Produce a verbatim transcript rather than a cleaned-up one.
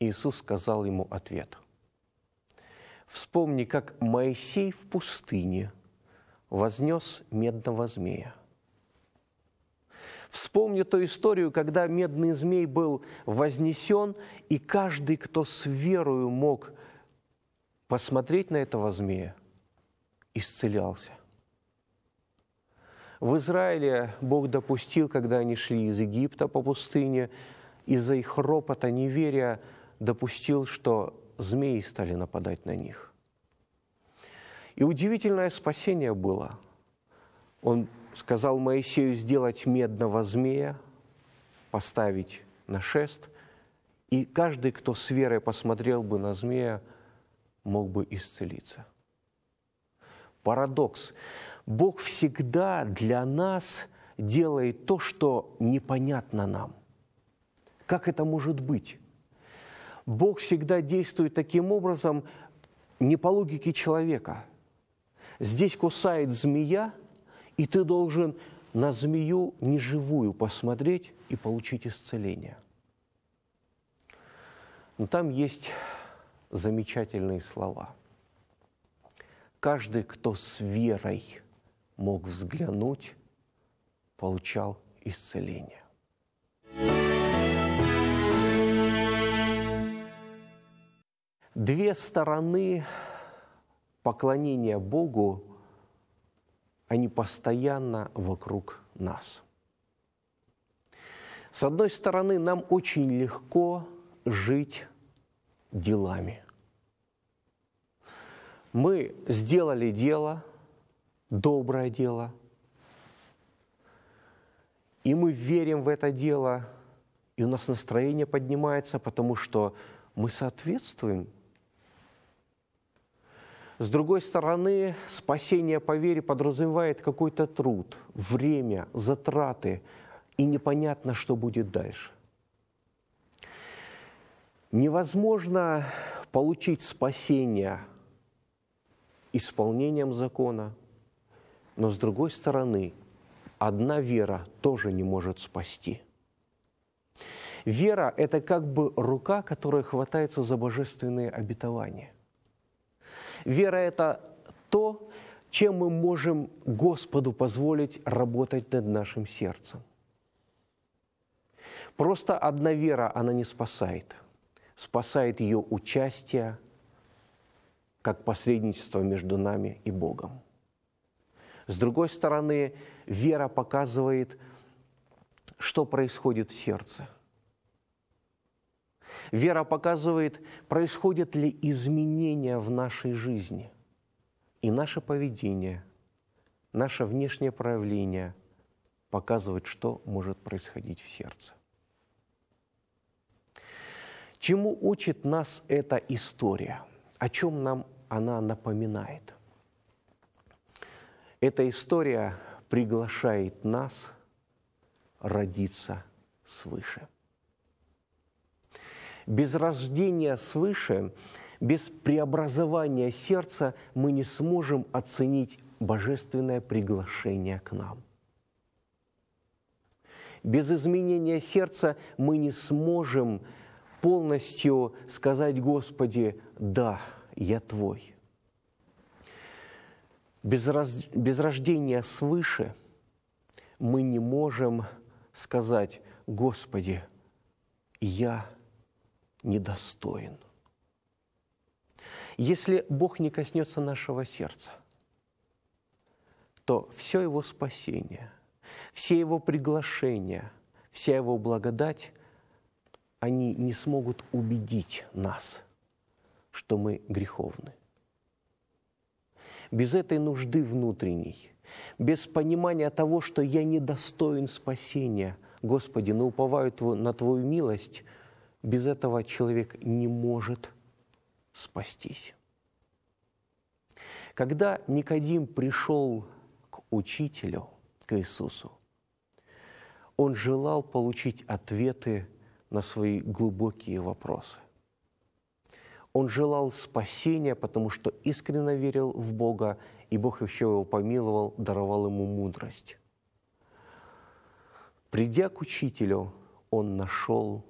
Иисус сказал ему ответ. Вспомни, как Моисей в пустыне вознес медного змея. Вспомни ту историю, когда медный змей был вознесен, и каждый, кто с верою мог посмотреть на этого змея, исцелялся. В Израиле Бог допустил, когда они шли из Египта по пустыне, из-за их ропота, неверия, допустил, что змеи стали нападать на них. И удивительное спасение было. Он сказал Моисею сделать медного змея, поставить на шест, и каждый, кто с верой посмотрел бы на змея, мог бы исцелиться. Парадокс. Бог всегда для нас делает то, что непонятно нам. Как это может быть? Бог всегда действует таким образом не по логике человека. Здесь кусает змея, и ты должен на змею неживую посмотреть и получить исцеление. Но там есть замечательные слова. Каждый, кто с верой мог взглянуть, получал исцеление. Две стороны поклонения Богу, они постоянно вокруг нас. С одной стороны, нам очень легко жить делами. Мы сделали дело, доброе дело, и мы верим в это дело, и у нас настроение поднимается, потому что мы соответствуем. С другой стороны, спасение по вере подразумевает какой-то труд, время, затраты, и непонятно, что будет дальше. Невозможно получить спасение исполнением закона, но с другой стороны, одна вера тоже не может спасти. Вера – это как бы рука, которая хватается за божественные обетования. Вера – это то, чем мы можем Господу позволить работать над нашим сердцем. Просто одна вера, она не спасает. Спасает ее участие, как посредничество между нами и Богом. С другой стороны, вера показывает, что происходит в сердце. Вера показывает, происходят ли изменения в нашей жизни. И наше поведение, наше внешнее проявление показывает, что может происходить в сердце. Чему учит нас эта история? О чем нам она напоминает? Эта история приглашает нас родиться свыше. Без рождения свыше, без преобразования сердца мы не сможем оценить божественное приглашение к нам. Без изменения сердца мы не сможем полностью сказать Господи: «Да, я Твой». Без, раз... без рождения свыше мы не можем сказать: «Господи, я недостоин». Если Бог не коснется нашего сердца, то все Его спасение, все Его приглашения, вся Его благодать, они не смогут убедить нас, что мы греховны. Без этой нужды внутренней, без понимания того, что я недостоин спасения, Господи, но уповаю на Твою милость, без этого человек не может спастись. Когда Никодим пришел к учителю, к Иисусу, он желал получить ответы на свои глубокие вопросы. Он желал спасения, потому что искренне верил в Бога, и Бог еще его помиловал, даровал ему мудрость. Придя к учителю, он нашел